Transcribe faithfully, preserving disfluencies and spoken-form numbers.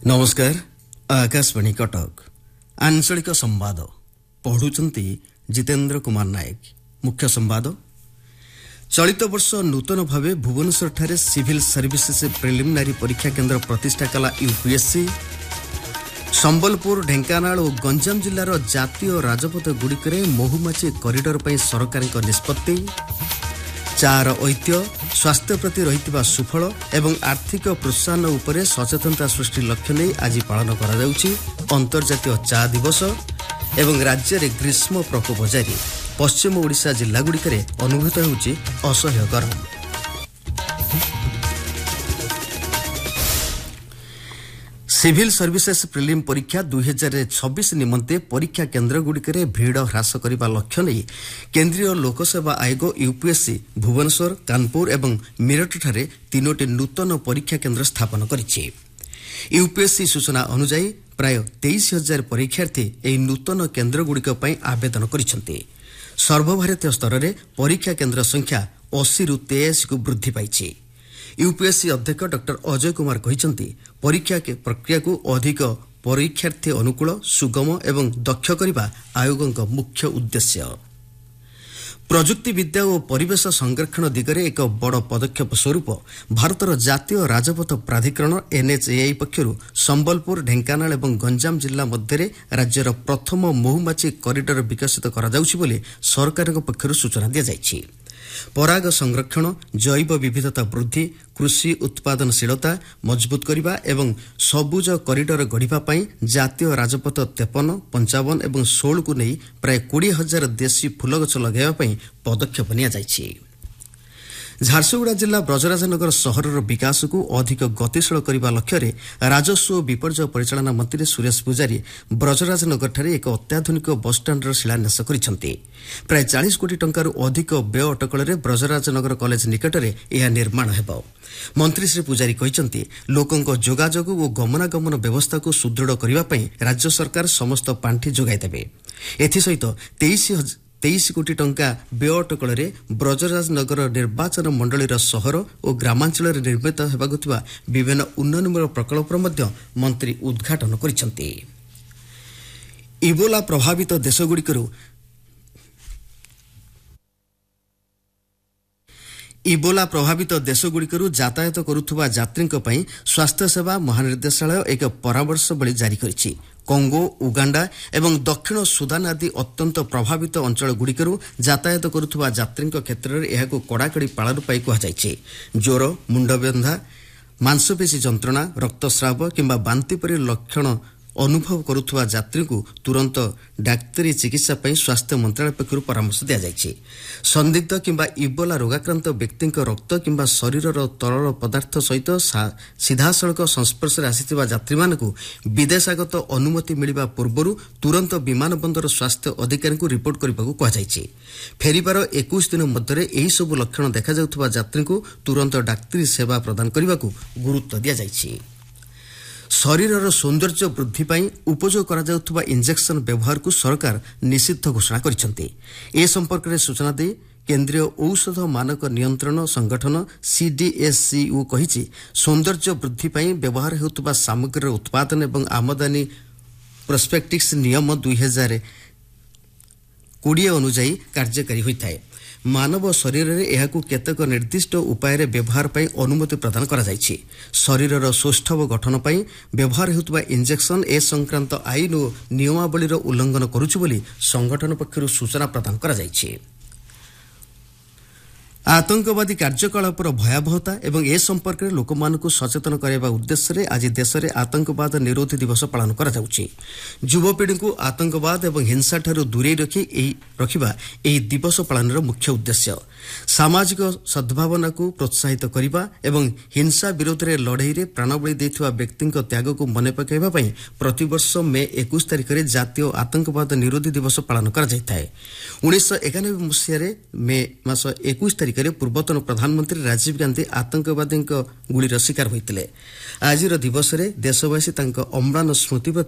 नमस्कार आकाशवाणी कटक आंचलिक संवाद पढ़ुचंती जितेंद्र कुमार नायक। मुख्य संवाद चलित वर्ष नूतन भावे भुवनेश्वर ठारे सिविल सर्विसेस प्रिलिमिनारी परीक्षा केन्द्र प्रतिष्ठा कला यूपीएससी। संबलपुर ढेंकानाल और गंजाम जिलार जातीय राजपथ गुड़िकरे महुमाछी कॉरिडोर पर सरकार निष्पत्ति। चार ऐतिह्य स्वास्थ्य प्रति रही सुफल एवं आर्थिक प्रोत्साहन उपरे सचेतनता सृष्टि लक्ष्य नहीं आज पालन करा जाउछि अंतर्जातीय चा दिवस। एवं राज्य में ग्रीष्म प्रकोप जारी पश्चिम ओडिशा जिलागुड़िकरे अनुभूत होउछि असह्य गरम। सिविल सर्विसेस प्रिलिम परीक्षा दुई हजार छब्बीस निमंते परीक्षा केन्द्रगुड़िकरे भीड़ ह्रास करने लक्ष्य नहीं केन्द्रीय लोकसेवा आयोग यूपीएससी भुवनेश्वर कानपुर एवं मेरठ तीनोटी नूतन परीक्षा केन्द्र स्थापन करिछि। यूपीएससी सूचना अनुसार प्राय तेईस हजार परीक्षार्थी एही नूतन केन्द्रगुड़िक पई आवेदन करिसेंति। सर्वभारतीय स्तर में परीक्षा केन्द्र संख्या अस्सी रु तेयासी को वृद्धि पाइछि। यूपीएससी अध्यक्ष डॉक्टर अजय कुमार कहिसेंति परीक्षा के प्रक्रिया को अधिक परीक्षार्थी अनुकूल सुगम एवं दक्ष करने आयोगों मुख्य उद्देश्य। प्रजुक्ति विद्या और परिवेश संरक्षण दिगरे एक बड़ पदक्षेप स्वरूप भारतर जातीय राजपथ प्राधिकरण एनएचएआई पक्षर संबलपुर ढेंकानाल और गंजाम जिला मध्य राज्यर प्रथम महुमाछी कॉरिडोर विकसित करा जाउछि बोली सरकार पक्षर सूचना दी जाइछि। पराग संरक्षण जैव विविधता वृद्धि कृषि उत्पादनशीलता मजबूत करने एवं सबुज कॉरिडोर गढ़िबा पई जातीय राजपथ तेपन पंचावन एवं सोल को नहीं प्राय कोड़े हजार देशी फूल गछ लगाइबा पई पदक्षेप निया जाइछि। झारसुगुड़ा जिला ब्रजराजनगर सहर विकास को अधिक गतिशील करने लक्ष्य रे राजस्व और विपर्यय परिचालना मंत्री सुरेश पुजारी ब्रजराजनगर ठारे एक अत्याधुनिक बसस्टाण्डर शिलान्यास करिसेंति। प्राय चालीस कोटी टंकार अधिक व्यय अटकल ब्रजराजनगर कॉलेज निकट में यह निर्माण हेबो। मंत्री श्री पुजारी कहिसेंति लोकंक जोगाजोग और गमनागमन व्यवस्था को सुदृढ़ करने पई राज्य सरकार समस्त पांठी जोगाई देबे। एथिसहित तेईस तेईस कोटी टंका व्यय अटकल ब्रजराजनगर निर्वाचन मंडलीर सहर और ग्रामांचल निर्मित हेबाकु थिबा विभिन्न उन्नयनमूलक प्रकल्पर मध्य मंत्री उद्घाटन करिसेंति। इबोला प्रभावित देशगुड़िकरू इबोला प्रभावित देशगुड़िकरू यातायात करुथुबा यात्रींक पई स्वास्थ्य सेवा महानिर्देशालय एक परामर्शवली जारी करिछि। कंगो उगांडा एवं दक्षिण सुदान आदि अत्यंत प्रभावित अंचल गुड़िकरू यातायात करुथुबा यात्रींक क्षेत्र में एहाकु कड़ाकड़ी पालन पाई कुहाଯାଇଛି। ज्वर मुंडबिंधा मांसपेशी जंत्रणा रक्तस्राव किंबा बांति परि लक्षण अनुभव करुथुबा यात्री को तुरंत डाक्तरी चिकित्सा पई स्वास्थ्य मंत्रालय पक्षरु परामर्श दिया जायछि। संदिग्ध किंबा इबोला रोगाक्रांत व्यक्ति रक्त किंबा शरीरर तरल पदार्थ सहित सीधासलख संस्पर्श आसिथिबा यात्री मानकु विदेशागत अनुमति मिलिबा पूर्वरु तुरंत विमान बंदर स्वास्थ्य अधिकारी को रिपोर्ट करबाकू कुहाଯାଇଛି। फेरिबार इक्कीस दिन मध्य एही सब लक्षण देखा जाउथुबा यात्री को तुरंत डाक्तरी सेवा प्रदान करबाकू गुरुत्व दिया जायछि। शरीरर सौंदर्य वृद्धि पाई उपयोग करा जाउथुबा इंजेक्शन व्यवहार को सरकार निषिद्ध घोषणा करिसेंति। ए संपर्क में सूचना दे केंद्रीय औषध मानक नियंत्रण संगठन सीडीएससीयू कहिछि सौंदर्य वृद्धि पाई व्यवहार हेउथुबा सामग्रीर उत्पादन एवं आमदानी प्रोस्पेक्टिक्स नियम दुई हजार कोड़े अनुजाई कार्यकारी होइथाय। मानव शरीर में यहाकू केतक निर्दिष्ट उपाय व्यवहार पाई अनुमति प्रदान करा जायछि। शरीरर सौष्ठव गठन पाई व्यवहार हेउतबा इंजेक्शन ए संक्रांत आईन और नियमावलीर उल्लंघन करुछि बोली संगठन पक्षरु सूचना प्रदान करा जायछि। आतंकवादी कार्यकलापर भयावहता एवं ए संपर्क में लोकमानकु सचेतन करबा उद्देश्य आज देश में आतंकवाद निरोधी दिवस पालन करा जाउछि। युवपीढ़ी को आतंकवाद एवं हिंसा ठारू दूरे रखी रखिबा एही दिवस पालनर मुख्य उद्देश्य। सामाजिक सद्भावना को प्रोत्साहित करबा एवं हिंसा विरोध में लड़ाई रे प्राणबलि देथिबा व्यक्तिक त्याग को मन पकाइबा पई प्रतिवर्ष मे इक्कीस तारिख में जातीय आतंकवाद निरोधी दिवस पालन करा जायथाय। उन्नीस एकानबे मसीह मे मास इक्कीस तारिख पूर्वतन प्रधानमंत्री राजीव गांधी आतंकवादी गुलिर शिकार होते। आज दिवस में देशवासी अम्लान स्मृति